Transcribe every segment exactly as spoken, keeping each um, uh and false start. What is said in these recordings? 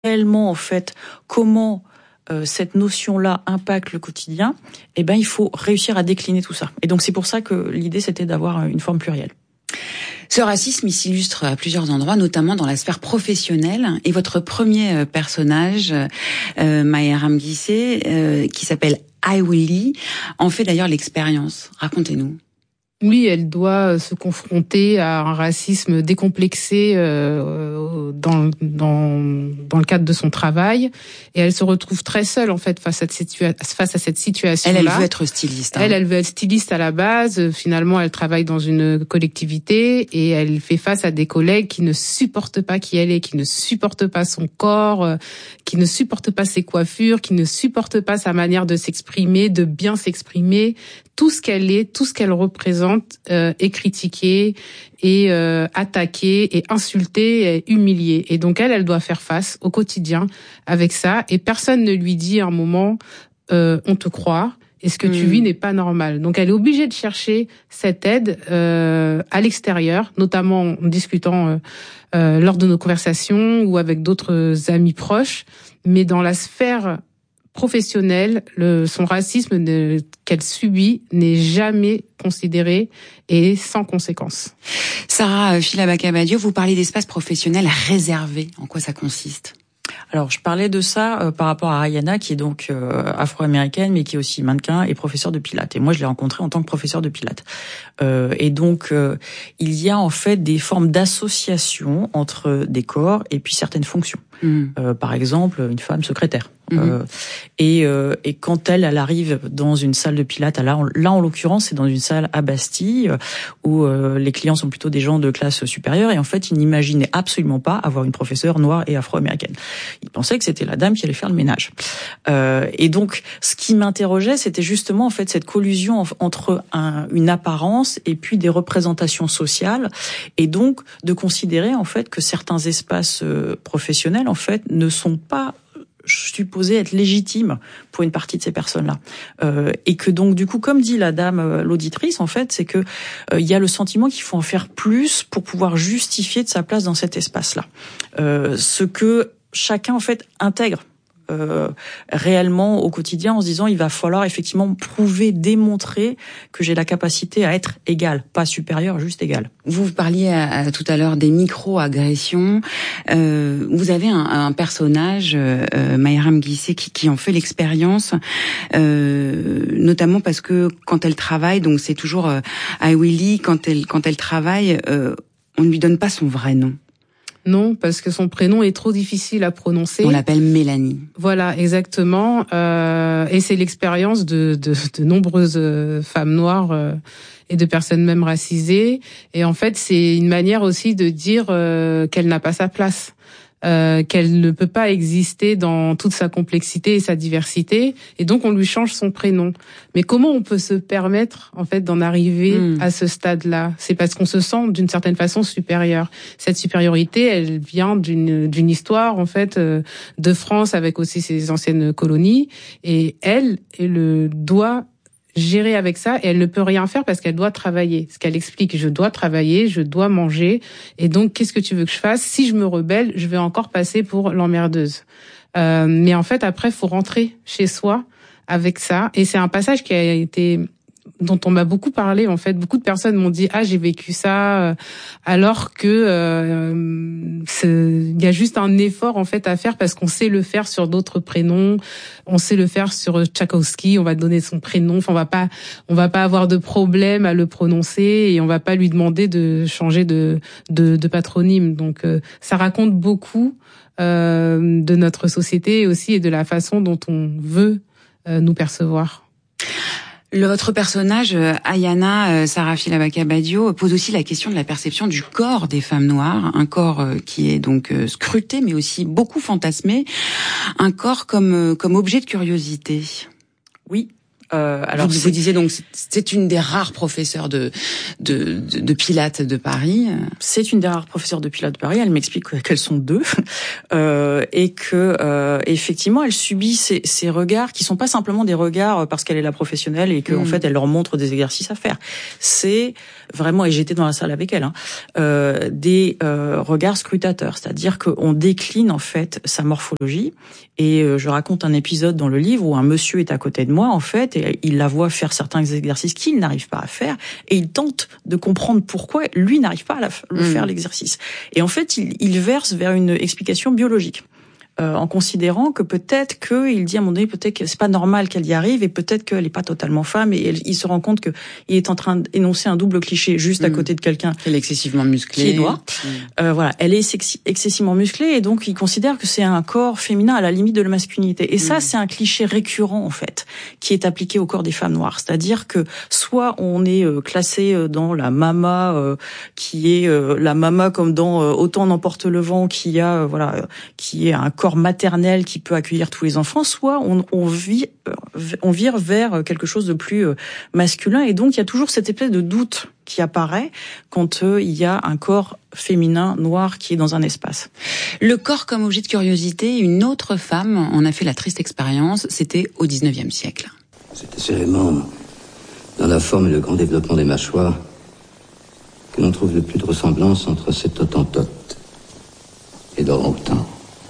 réellement en fait comment euh, cette notion-là impacte le quotidien, eh ben il faut réussir à décliner tout ça. Et donc c'est pour ça que l'idée c'était d'avoir une forme plurielle. Ce racisme, il s'illustre à plusieurs endroits, notamment dans la sphère professionnelle. Et votre premier personnage, euh, Mayram Guissé, euh, qui s'appelle Aiweli, en fait d'ailleurs l'expérience. Racontez-nous. Oui, elle doit se confronter à un racisme décomplexé euh, dans, dans, dans le cadre de son travail. Et elle se retrouve très seule, en fait, face à, cette situa- face à cette situation-là. Elle, elle veut être styliste. Hein. Elle, elle veut être styliste à la base. Finalement, elle travaille dans une collectivité et elle fait face à des collègues qui ne supportent pas qui elle est, qui ne supportent pas son corps, qui ne supportent pas ses coiffures, qui ne supportent pas sa manière de s'exprimer, de bien s'exprimer. Tout ce qu'elle est, tout ce qu'elle représente euh, est critiqué, et euh, attaqué, et insulté, et humilié. Et donc elle, elle doit faire face au quotidien avec ça. Et personne ne lui dit à un moment euh, on te croit, et ce que mmh. tu vis n'est pas normal. Donc elle est obligée de chercher cette aide euh, à l'extérieur, notamment en discutant euh, euh, lors de nos conversations ou avec d'autres amis proches, mais dans la sphère professionnelle, le, son racisme de, qu'elle subit n'est jamais considéré et sans conséquence. Sarah Filabaka-Badiou, vous parlez d'espace professionnel réservé. En quoi ça consiste ? Alors, je parlais de ça euh, par rapport à Ayana, qui est donc euh, afro-américaine, mais qui est aussi mannequin et professeur de pilates. Et moi, je l'ai rencontrée en tant que professeur de pilates. Euh, et donc, euh, il y a en fait des formes d'association entre des corps et puis certaines fonctions. Mmh. Euh, par exemple, une femme secrétaire. Mmh. Euh, et, euh, et quand elle, elle arrive dans une salle de pilates, là, en, là en l'occurrence, c'est dans une salle à Bastille où euh, les clients sont plutôt des gens de classe supérieure. Et en fait, ils n'imaginaient absolument pas avoir une professeure noire et afro-américaine. Ils pensaient que c'était la dame qui allait faire le ménage. Euh, et donc, ce qui m'interrogeait, c'était justement en fait cette collusion entre un, une apparence et puis des représentations sociales, et donc de considérer en fait que certains espaces euh, professionnels en fait ne sont pas supposés être légitimes pour une partie de ces personnes-là, euh, et que donc du coup, comme dit la dame, euh, l'auditrice, en fait, c'est que il euh, y a le sentiment qu'il faut en faire plus pour pouvoir justifier de sa place dans cet espace-là, euh, ce que chacun en fait intègre euh, réellement au quotidien en se disant il va falloir effectivement prouver, démontrer que j'ai la capacité à être égal, pas supérieur, juste égal. Vous parliez à, à, tout à l'heure des micro-agressions. Euh, vous avez un, un personnage, euh, Mayram Guissé, qui, qui en fait l'expérience, euh, notamment parce que quand elle travaille, donc c'est toujours euh, Aiweli, quand elle quand elle travaille, euh, on ne lui donne pas son vrai nom. Non, parce que son prénom est trop difficile à prononcer. On l'appelle Mélanie. Voilà, exactement. Euh, et c'est l'expérience de, de, de nombreuses femmes noires euh, et de personnes même racisées. Et en fait, c'est une manière aussi de dire euh, qu'elle n'a pas sa place. Euh, qu'elle ne peut pas exister dans toute sa complexité et sa diversité, et donc on lui change son prénom. Mais comment on peut se permettre en fait d'en arriver mmh. à ce stade-là ? C'est parce qu'on se sent d'une certaine façon supérieur. Cette supériorité, elle vient d'une d'une histoire en fait euh, de France avec aussi ses anciennes colonies, et elle, elle doit gérer avec ça, et elle ne peut rien faire parce qu'elle doit travailler. Ce qu'elle explique, je dois travailler, je dois manger, et donc qu'est-ce que tu veux que je fasse ? Si je me rebelle, je vais encore passer pour l'emmerdeuse. Euh, mais en fait, après, faut rentrer chez soi avec ça, et c'est un passage qui a été dont on m'a beaucoup parlé, en fait. Beaucoup de personnes m'ont dit « Ah, j'ai vécu ça », alors que euh, il y a juste un effort, en fait, à faire parce qu'on sait le faire sur d'autres prénoms. On sait le faire sur Tchaikovsky, on va donner son prénom. Enfin, on va pas, on va pas avoir de problème à le prononcer, et on va pas lui demander de changer de, de, de patronyme. Donc, euh, ça raconte beaucoup euh, de notre société aussi et de la façon dont on veut euh, nous percevoir. Le, votre personnage, Ayana, Sarah Filabaka-Badiou, pose aussi la question de la perception du corps des femmes noires, un corps qui est donc scruté, mais aussi beaucoup fantasmé, un corps comme comme objet de curiosité. Oui. Euh, alors vous, vous disiez donc c'est une des rares professeurs de de de, de Pilates de Paris. C'est une des rares professeurs de Pilates de Paris. Elle m'explique qu'elles sont deux euh, et que euh, effectivement elle subit ces, ces regards qui sont pas simplement des regards parce qu'elle est la professionnelle et que mmh. en fait elle leur montre des exercices à faire. C'est vraiment, et j'étais dans la salle avec elle, hein, euh, des euh, regards scrutateurs, c'est-à-dire qu'on décline en fait sa morphologie. Et euh, je raconte un épisode dans le livre où un monsieur est à côté de moi en fait et il la voit faire certains exercices qu'il n'arrive pas à faire et il tente de comprendre pourquoi lui n'arrive pas à la, le mmh. faire l'exercice. Et en fait, il, il verse vers une explication biologique. Euh, en considérant que peut-être qu'il dit à un moment donné, peut-être que c'est pas normal qu'elle y arrive et peut-être qu'elle est pas totalement femme et elle, il se rend compte que il est en train d'énoncer un double cliché juste mmh. à côté de quelqu'un elle est excessivement musclée, qui est noir. Mmh. Euh, voilà, elle est sexy, excessivement musclée et donc il considère que c'est un corps féminin à la limite de la masculinité. Et mmh. ça, c'est un cliché récurrent en fait qui est appliqué au corps des femmes noires. C'est-à-dire que soit on est euh, classé dans la mama euh, qui est euh, la mama comme dans euh, Autant n'emporte le vent qui a euh, voilà euh, qui est un corps maternel qui peut accueillir tous les enfants, soit on, on, vit, on vire vers quelque chose de plus masculin. Et donc, il y a toujours cette espèce de doute qui apparaît quand euh, il y a un corps féminin noir qui est dans un espace. Le corps comme objet de curiosité, une autre femme en a fait la triste expérience, c'était au dix-neuvième siècle. C'est assurément dans la forme et le grand développement des mâchoires que l'on trouve le plus de ressemblance entre cette Hottentote et l'orang-outan.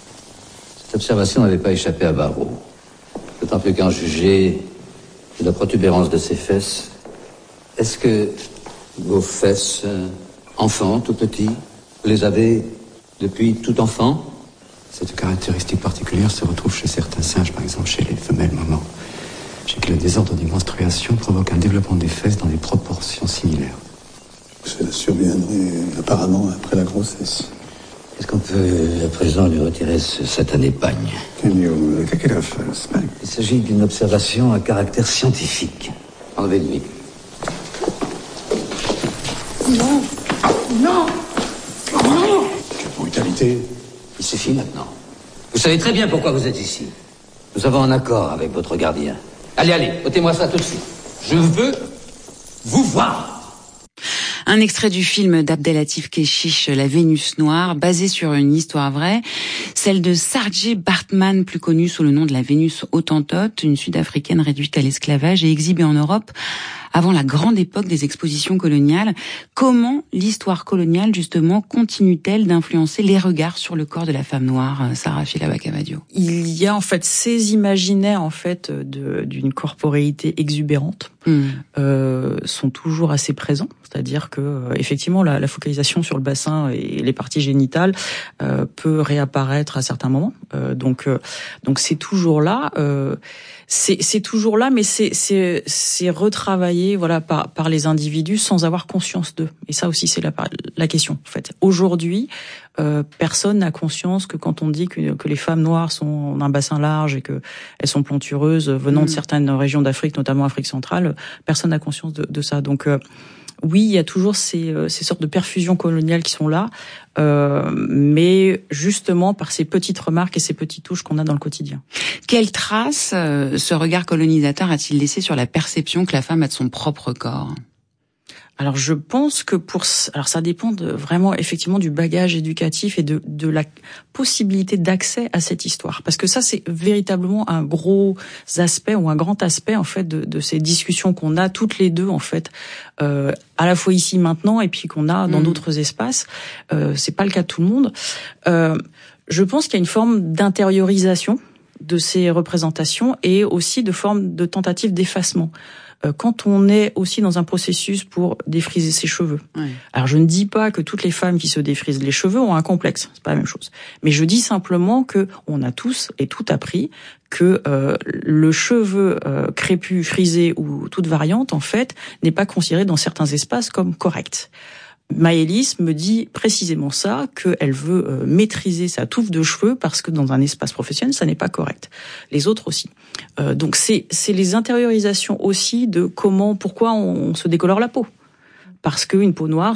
Cette observation n'avait pas échappé à Barreau. D'autant plus qu'en juger de la protubérance de ses fesses, est-ce que vos fesses, euh, enfants, tout petits, vous les avez depuis tout enfant? Cette caractéristique particulière se retrouve chez certains singes, par exemple chez les femelles mamans, chez qui le désordre des menstruations provoque un développement des fesses dans des proportions similaires. Cela surviendrait apparemment après la grossesse. Est-ce qu'on peut à présent lui retirer ce satané pagne? Il s'agit d'une observation à caractère scientifique. Enlevez-lui. Non, non, non. Quelle brutalité. Il suffit maintenant. Vous savez très bien pourquoi vous êtes ici. Nous avons un accord avec votre gardien. Allez, allez, ôtez-moi ça tout de suite. Je veux vous voir. Un extrait du film d'Abdelatif Kechiche, La Vénus noire, basé sur une histoire vraie, celle de Saartjie Baartman, plus connue sous le nom de la Vénus Hottentote, une Sud-Africaine réduite à l'esclavage et exhibée en Europe avant la grande époque des expositions coloniales. Comment l'histoire coloniale, justement, continue-t-elle d'influencer les regards sur le corps de la femme noire, Sarah Filaba-Cavadio? Il y a en fait ces imaginaires en fait de, d'une corporéité exubérante mmh. euh, sont toujours assez présents. C'est-à-dire que euh, effectivement la, la focalisation sur le bassin et les parties génitales euh, peut réapparaître à certains moments. Euh, donc euh, donc c'est toujours là. Euh, c'est c'est toujours là, mais c'est c'est c'est retravaillé voilà par par les individus sans avoir conscience d'eux. Et ça aussi c'est la la question en fait. Aujourd'hui, euh, personne n'a conscience que quand on dit que que les femmes noires sont d'un bassin large et que elles sont plantureuses venant mmh. de certaines régions d'Afrique, notamment Afrique centrale, personne n'a conscience de, de ça. Donc euh, oui, il y a toujours ces, ces sortes de perfusions coloniales qui sont là, euh, mais justement par ces petites remarques et ces petites touches qu'on a dans le quotidien. Quelle trace euh, ce regard colonisateur a-t-il laissé sur la perception que la femme a de son propre corps ? Alors je pense que pour alors ça dépend de, vraiment effectivement du bagage éducatif et de de la possibilité d'accès à cette histoire, parce que ça c'est véritablement un gros aspect ou un grand aspect en fait de, de ces discussions qu'on a toutes les deux en fait euh, à la fois ici maintenant et puis qu'on a dans mmh. d'autres espaces. Euh, c'est pas le cas de tout le monde. Euh, je pense qu'il y a une forme d'intériorisation de ces représentations et aussi de forme de tentative d'effacement. Quand on est aussi dans un processus pour défriser ses cheveux. Oui. Alors je ne dis pas que toutes les femmes qui se défrisent les cheveux ont un complexe, c'est pas la même chose. Mais je dis simplement que on a tous et tout appris que euh, le cheveu euh, crépus, frisé ou toute variante en fait n'est pas considéré dans certains espaces comme correct. Maëlys me dit précisément ça, qu'elle veut euh, maîtriser sa touffe de cheveux parce que dans un espace professionnel, ça n'est pas correct. Les autres aussi. Euh, donc c'est c'est les intériorisations aussi de comment, pourquoi on, on se décolore la peau. Parce qu'une peau noire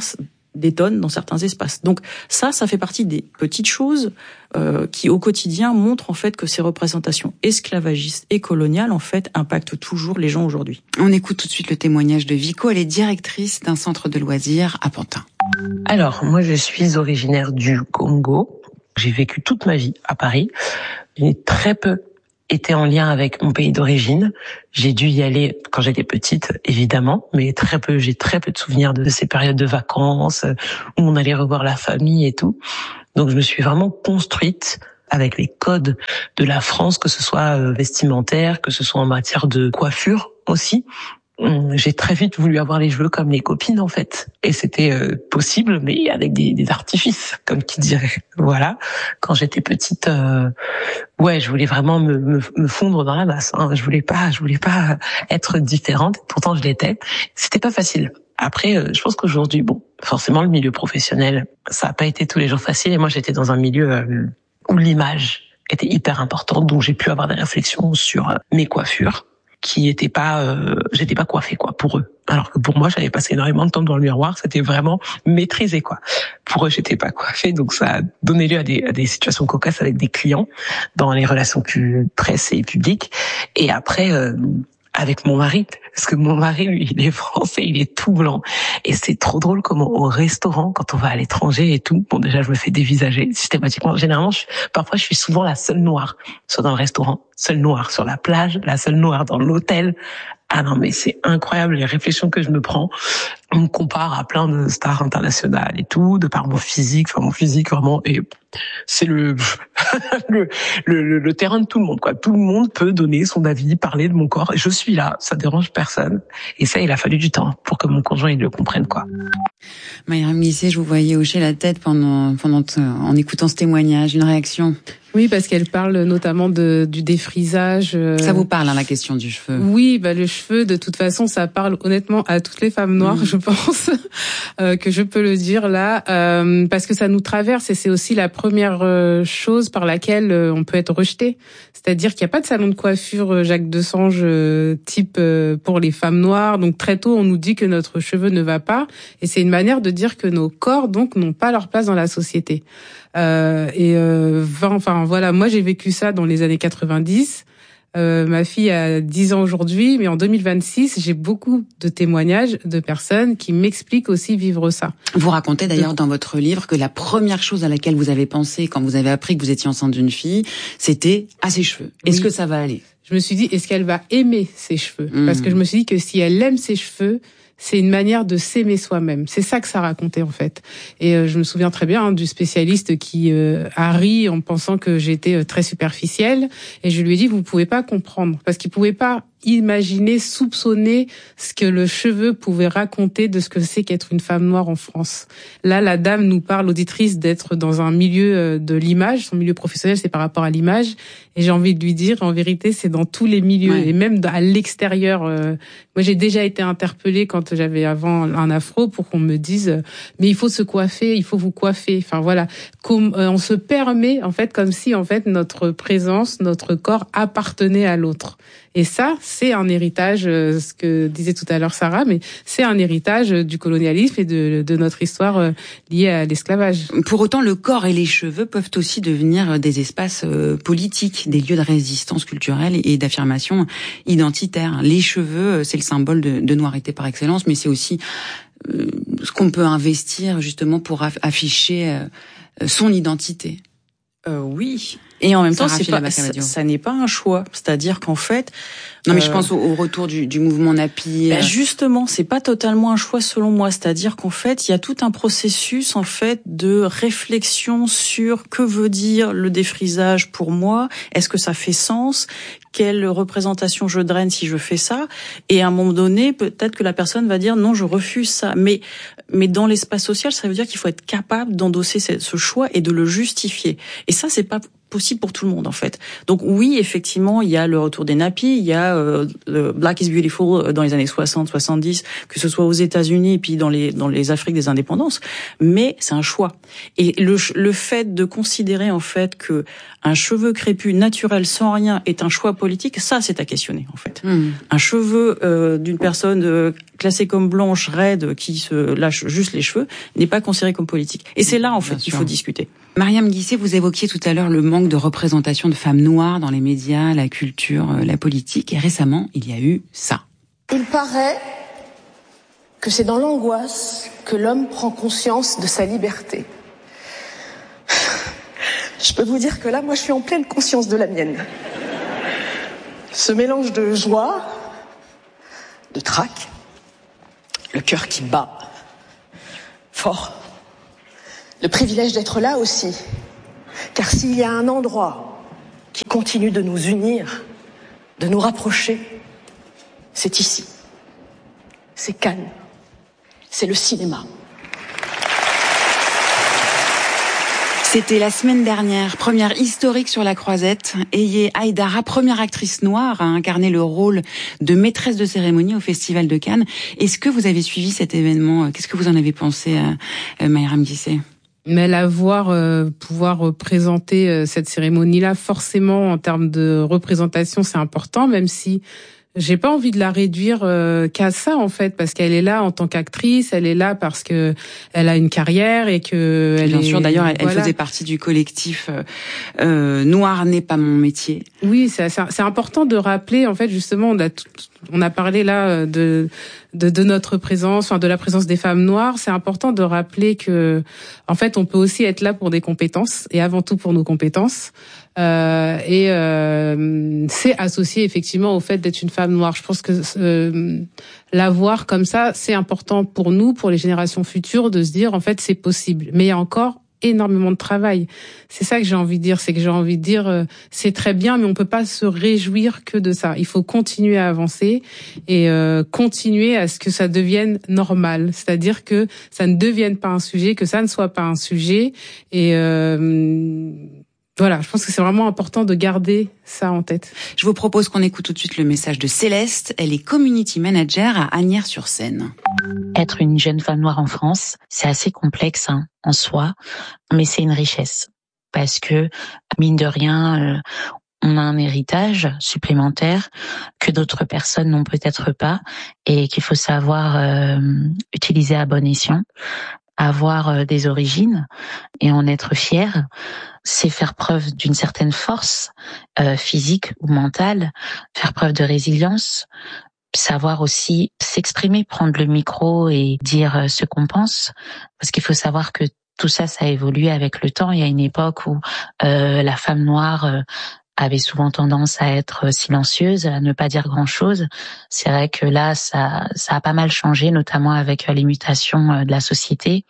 des tonnes dans certains espaces. Donc ça, ça fait partie des petites choses euh, qui, au quotidien, montrent en fait que ces représentations esclavagistes et coloniales, en fait, impactent toujours les gens aujourd'hui. On écoute tout de suite le témoignage de Vico. Elle est directrice d'un centre de loisirs à Pantin. Alors, moi, je suis originaire du Congo. J'ai vécu toute ma vie à Paris. J'ai très peu été en lien avec mon pays d'origine. J'ai dû y aller quand j'étais petite, évidemment, mais très peu. J'ai très peu de souvenirs de ces périodes de vacances où on allait revoir la famille et tout. Donc, je me suis vraiment construite avec les codes de la France, que ce soit vestimentaire, que ce soit en matière de coiffure aussi. J'ai très vite voulu avoir les cheveux comme les copines, en fait. Et c'était euh, possible, mais avec des, des artifices, comme qui dirait. Voilà. Quand j'étais petite, euh, ouais, je voulais vraiment me, me, me fondre dans la masse. Hein. Je voulais pas, je voulais pas être différente. Pourtant, je l'étais. C'était pas facile. Après, euh, je pense qu'aujourd'hui, bon, forcément, le milieu professionnel, ça a pas été tous les jours facile. Et moi, j'étais dans un milieu euh, où l'image était hyper importante. Donc, j'ai pu avoir des réflexions sur euh, mes coiffures, qui étaient pas, euh, j'étais pas coiffée quoi pour eux. Alors que pour moi, j'avais passé énormément de temps devant le miroir, c'était vraiment maîtrisé quoi. Pour eux, j'étais pas coiffée, donc ça a donné lieu à des, à des situations cocasses avec des clients dans les relations presse et publiques. Et après, euh, avec mon mari, parce que mon mari, lui, il est français, il est tout blanc. Et c'est trop drôle comment au restaurant, quand on va à l'étranger et tout, bon, déjà, je me fais dévisager systématiquement. Généralement, je, parfois, je suis souvent la seule noire, soit dans le restaurant, seule noire sur la plage, la seule noire dans l'hôtel. Ah non, mais c'est incroyable les réflexions que je me prends. On me compare à plein de stars internationales et tout, de par mon physique, enfin mon physique vraiment, et c'est le, le, le, le terrain de tout le monde, quoi. Tout le monde peut donner son avis, parler de mon corps, et je suis là, ça dérange personne. Et ça, il a fallu du temps pour que mon conjoint, il le comprenne, quoi. Mayram Guissé, je vous voyais hocher la tête pendant, pendant, en écoutant ce témoignage, une réaction? Oui, parce qu'elle parle notamment de, du défrisage. Euh... Ça vous parle, hein, la question du cheveu? Oui, bah, le cheveu, de toute façon, ça parle honnêtement à toutes les femmes noires, mmh. je pense, euh, que je peux le dire là, euh, parce que ça nous traverse et c'est aussi la première euh, chose par laquelle euh, on peut être rejeté. C'est-à-dire qu'il n'y a pas de salon de coiffure euh, Jacques Desange euh, type euh, pour les femmes noires. Donc très tôt, on nous dit que notre cheveu ne va pas, et c'est une manière de dire que nos corps donc n'ont pas leur place dans la société. Euh, et euh, enfin voilà, moi j'ai vécu ça dans les années quatre-vingt-dix. Euh, ma fille a dix ans aujourd'hui, mais en deux mille vingt-six, j'ai beaucoup de témoignages de personnes qui m'expliquent aussi vivre ça. Vous racontez d'ailleurs dans votre livre que la première chose à laquelle vous avez pensé quand vous avez appris que vous étiez enceinte d'une fille, c'était à ses cheveux. Est-ce oui. que ça va aller? Je me suis dit, est-ce qu'elle va aimer ses cheveux? Mmh. Parce que je me suis dit que si elle aime ses cheveux, c'est une manière de s'aimer soi-même. C'est ça que ça racontait en fait. Et euh, je me souviens très bien hein, du spécialiste qui euh, a ri en pensant que j'étais euh, très superficielle. Et je lui ai dit, vous pouvez pas comprendre. Parce qu'il pouvait pas imaginer, soupçonner ce que le cheveu pouvait raconter de ce que c'est qu'être une femme noire en France. Là, la dame nous parle, l'auditrice, d'être dans un milieu de l'image. Son milieu professionnel, c'est par rapport à l'image. Et j'ai envie de lui dire, en vérité, c'est dans tous les milieux. Ouais. Et même à l'extérieur. Euh, moi, j'ai déjà été interpellée quand j'avais avant un afro pour qu'on me dise, mais il faut se coiffer, il faut vous coiffer. Enfin, voilà. Comme, euh, on se permet, en fait, comme si, en fait, notre présence, notre corps appartenait à l'autre. Et ça, c'est un héritage, euh, ce que disait tout à l'heure Sarah, mais c'est un héritage du colonialisme et de, de notre histoire euh, liée à l'esclavage. Pour autant, le corps et les cheveux peuvent aussi devenir des espaces euh, politiques, des lieux de résistance culturelle et d'affirmation identitaire. Les cheveux, c'est le symbole de, de noireté par excellence, mais c'est aussi euh, ce qu'on peut investir justement pour aff- afficher euh, son identité. Euh, oui. Et en même temps, c'est pas, ça, ça n'est pas un choix. C'est-à-dire qu'en fait... Non, mais euh, je pense au, au retour du, du mouvement Napi. Ben justement, c'est pas totalement un choix selon moi. C'est-à-dire qu'en fait, il y a tout un processus, en fait, de réflexion sur que veut dire le défrisage pour moi. Est-ce que ça fait sens? Quelle représentation je draine si je fais ça? Et à un moment donné, peut-être que la personne va dire non, je refuse ça. Mais, mais dans l'espace social, ça veut dire qu'il faut être capable d'endosser ce, ce choix et de le justifier. Et ça, c'est pas possible pour tout le monde en fait. Donc oui, effectivement, il y a le retour des nappies, il y a euh, le Black is Beautiful dans les années soixante, soixante-dix, que ce soit aux États-Unis et puis dans les dans les Afriques des indépendances, mais c'est un choix. Et le le fait de considérer en fait que Un cheveu crépus naturel sans rien est un choix politique. Ça, c'est à questionner en fait. Mmh. Un cheveu euh, d'une personne euh, classée comme blanche, raide, qui se lâche juste les cheveux, n'est pas considéré comme politique. Et c'est là en fait qu'il faut discuter. Mariam Guissé, vous évoquiez tout à l'heure le manque de représentation de femmes noires dans les médias, la culture, la politique. Et récemment, il y a eu ça. Il paraît que c'est dans l'angoisse que l'homme prend conscience de sa liberté. Je peux vous dire que là, moi, je suis en pleine conscience de la mienne. Ce mélange de joie, de trac, le cœur qui bat fort. Le privilège d'être là aussi. Car s'il y a un endroit qui continue de nous unir, de nous rapprocher, c'est ici. C'est Cannes. C'est le cinéma. C'était la semaine dernière, première historique sur la Croisette. Eye Haïdara, première actrice noire à incarner le rôle de maîtresse de cérémonie au Festival de Cannes. Est-ce que vous avez suivi cet événement? Qu'est-ce que vous en avez pensé, euh, Mayram Guissé? Mais la voir euh, pouvoir présenter euh, cette cérémonie-là, forcément, en termes de représentation, c'est important, même si j'ai pas envie de la réduire euh, qu'à ça en fait, parce qu'elle est là en tant qu'actrice, elle est là parce que elle a une carrière et que elle bien est, sûr. D'ailleurs, elle, voilà. elle faisait partie du collectif euh, euh, Noir n'est pas mon métier. Oui, c'est, c'est c'est important de rappeler en fait justement. On a tout, on a parlé là de de, de notre présence, enfin de la présence des femmes noires. C'est important de rappeler que en fait on peut aussi être là pour des compétences et avant tout pour nos compétences. Euh, et euh, c'est associé effectivement au fait d'être une femme noire. Je pense que euh, la voir comme ça, c'est important pour nous, pour les générations futures, de se dire en fait c'est possible. Mais il y a encore énormément de travail. C'est ça que j'ai envie de dire, c'est que j'ai envie de dire euh, c'est très bien, mais on peut pas se réjouir que de ça. Il faut continuer à avancer et euh, continuer à ce que ça devienne normal, c'est-à-dire que ça ne devienne pas un sujet, que ça ne soit pas un sujet et euh, voilà, je pense que c'est vraiment important de garder ça en tête. Je vous propose qu'on écoute tout de suite le message de Céleste. Elle est community manager à Asnières-sur-Seine. Être une jeune femme noire en France, c'est assez complexe hein, en soi, mais c'est une richesse. Parce que, mine de rien, euh, on a un héritage supplémentaire que d'autres personnes n'ont peut-être pas et qu'il faut savoir euh, utiliser à bon escient. Avoir des origines et en être fier, c'est faire preuve d'une certaine force euh, physique ou mentale, faire preuve de résilience, savoir aussi s'exprimer, prendre le micro et dire ce qu'on pense, parce qu'il faut savoir que tout ça, ça a évolué avec le temps. Il y a une époque où euh, la femme noire euh, avait souvent tendance à être silencieuse, à ne pas dire grand-chose. C'est vrai que là, ça, ça a pas mal changé, notamment avec les mutations de la société.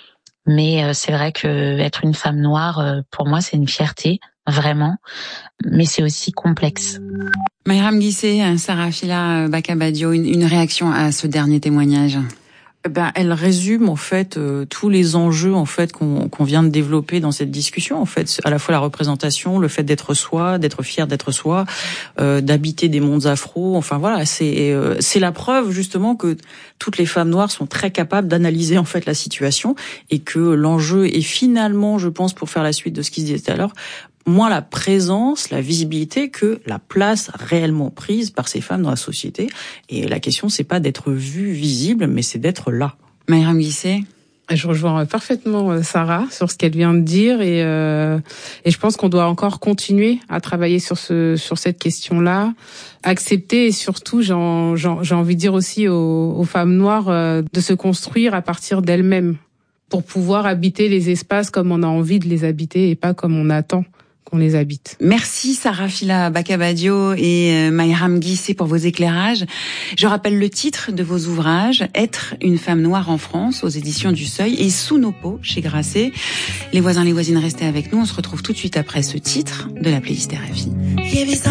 Mais c'est vrai que être une femme noire, pour moi, c'est une fierté, vraiment. Mais c'est aussi complexe. Mayram Guissé, Sarafila Bakabadio, une, une réaction à ce dernier témoignage? Ben, elle résume en fait euh, tous les enjeux en fait qu'on qu'on vient de développer dans cette discussion en fait, à la fois la représentation, le fait d'être soi, d'être fier d'être soi, euh, d'habiter des mondes afro, enfin voilà, c'est euh, c'est la preuve justement que toutes les femmes noires sont très capables d'analyser en fait la situation et que l'enjeu est finalement, je pense, pour faire la suite de ce qui se disait tout à l'heure, moins la présence, la visibilité que la place réellement prise par ces femmes dans la société. Et la question, c'est pas d'être vue, visible, mais c'est d'être là. Mayram Guissé. Je rejoins parfaitement Sarah sur ce qu'elle vient de dire et euh, et je pense qu'on doit encore continuer à travailler sur ce sur cette question-là, accepter et surtout j'ai j'ai, j'ai envie de dire aussi aux, aux femmes noires euh, de se construire à partir d'elles-mêmes pour pouvoir habiter les espaces comme on a envie de les habiter et pas comme on attend qu'on les habite. Merci Sarafila Bakabadio et Mayram Guissé pour vos éclairages. Je rappelle le titre de vos ouvrages, Être une femme noire en France, aux éditions du Seuil, et Sous nos peaux, chez Grasset. Les voisins, les voisines, restez avec nous. On se retrouve tout de suite après ce titre de la playlist R F I.